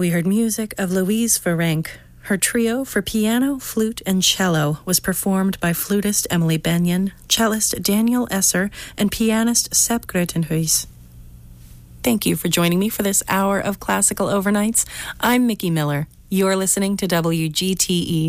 We heard music of Louise Virenque. Her trio for piano, flute, and cello was performed by flutist Emily Benyon, cellist Daniel Esser, and pianist Sepp Grötenhuis. Thank you for joining me for this hour of Classical Overnights. I'm Mickey Miller. You're listening to WGTE